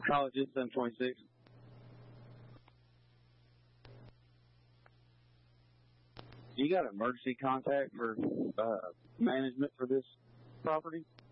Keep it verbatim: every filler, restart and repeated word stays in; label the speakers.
Speaker 1: College is seven twenty-six. You got emergency contact for uh, management for this property?